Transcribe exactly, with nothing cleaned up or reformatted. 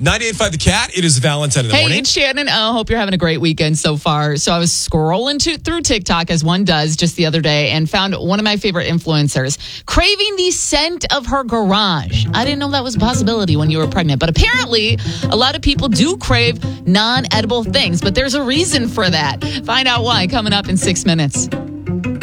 ninety-eight point five The Cat. It is Valentine in the Hey, morning. it's Shannon. I hope you're having a great weekend so far. So I was scrolling to, through TikTok, as one does, just the other day, and found one of my favorite influencers craving the scent of her garage. I didn't know that was a possibility when you were pregnant, but apparently a lot of people do crave non-edible things, but there's a reason for that. Find out why coming up in six minutes.